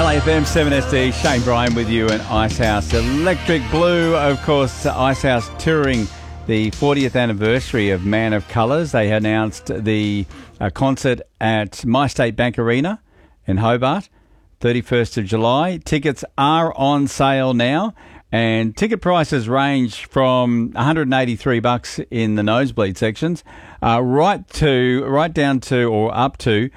LAFM 7SD, Shane Bryan with you and Icehouse. Electric Blue, of course, Icehouse touring the 40th anniversary of Man of Colours. They announced the concert at MyState Bank Arena in Hobart, 31st of July. Tickets are on sale now, and ticket prices range from $183 in the nosebleed sections, right down to or up to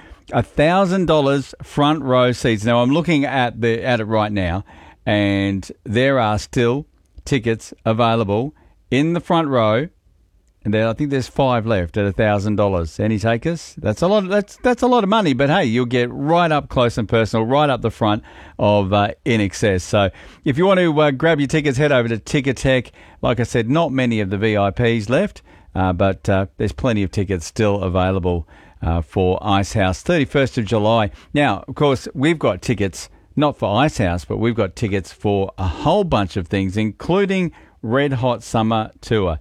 $1,000 front row seats. Now, I'm looking at it right now, and there are still tickets available in the front row, and I think there's 5 left at $1,000. Any takers? That's a lot. That's a lot of money, but hey, you'll get right up close and personal, right up the front of In Excess. So, if you want to grab your tickets, head over to Ticketek. Like I said, not many of the VIPs left, but there's plenty of tickets still available for Icehouse, 31st of July. Now, of course, we've got tickets, not for Icehouse, but we've got tickets for a whole bunch of things, including Red Hot Summer Tour.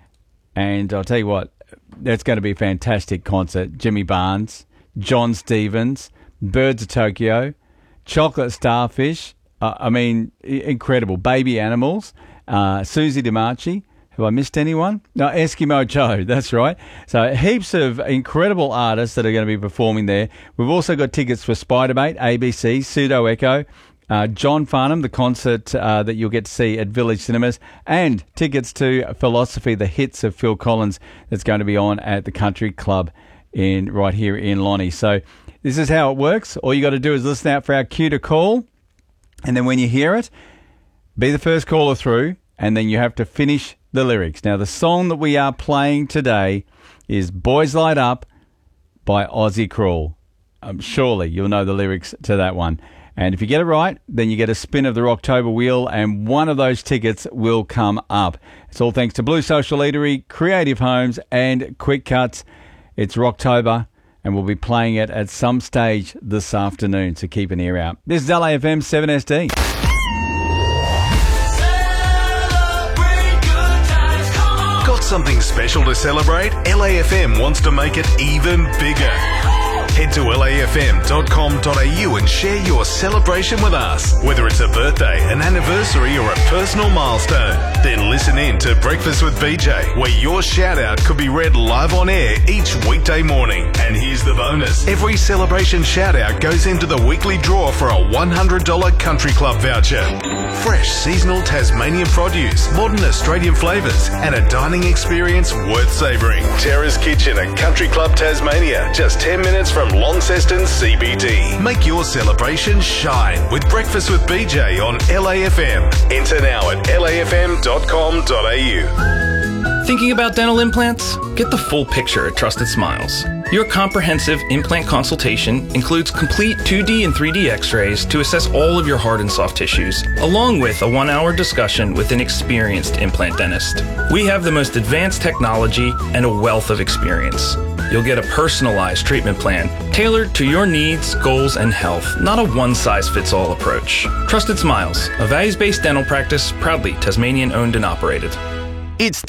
And I'll tell you what, that's going to be a fantastic concert. Jimmy Barnes, John Stevens, Birds of Tokyo, Chocolate Starfish, incredible. Baby Animals, Susie DiMarchi. Have I missed anyone? No, Eskimo Joe, that's right. So heaps of incredible artists that are going to be performing there. We've also got tickets for Spidermate, ABC, Pseudo Echo, John Farnham, the concert that you'll get to see at Village Cinemas, and tickets to Philosophy, the hits of Phil Collins, that's going to be on at the Country Club right here in Lonnie. So this is how it works. All you got to do is listen out for our cue to call, and then when you hear it, be the first caller through, and then you have to finish the lyrics. Now, the song that we are playing today is Boys Light Up by Ozzy Crawl. Surely you'll know the lyrics to that one. And if you get it right, then you get a spin of the Rocktober wheel, and one of those tickets will come up. It's all thanks to Blue Social Eatery, Creative Homes, and Quick Cuts. It's Rocktober, and we'll be playing it at some stage this afternoon, so keep an ear out. This is LAFM 7SD. Got something special to celebrate? LAFM wants to make it even bigger. Head to lafm.com.au and share your celebration with us. Whether it's a birthday, an anniversary, or a personal milestone, then listen in to Breakfast with BJ, where your shout out could be read live on air each weekday morning. And here's the bonus. Every celebration shout out goes into the weekly draw for a $100 Country Club voucher. Fresh seasonal Tasmanian produce, modern Australian flavours, and a dining experience worth savouring. Terra's Kitchen at Country Club Tasmania, just 10 minutes from Launceston CBD. Make your celebration shine with Breakfast with BJ on LAFM. Enter now at lafm.com.au. Thinking about dental implants? Get the full picture at Trusted Smiles. Your comprehensive implant consultation includes complete 2D and 3D x-rays to assess all of your hard and soft tissues, along with a 1-hour discussion with an experienced implant dentist. We have the most advanced technology and a wealth of experience. You'll get a personalized treatment plan tailored to your needs, goals, and health, not a one-size-fits-all approach. Trusted Smiles, a values-based dental practice proudly Tasmanian owned and operated. It's